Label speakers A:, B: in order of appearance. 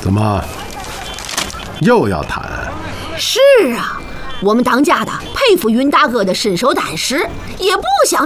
A: 怎么又要谈？
B: 是啊，我们当家的佩服云大哥的身手胆识，也不想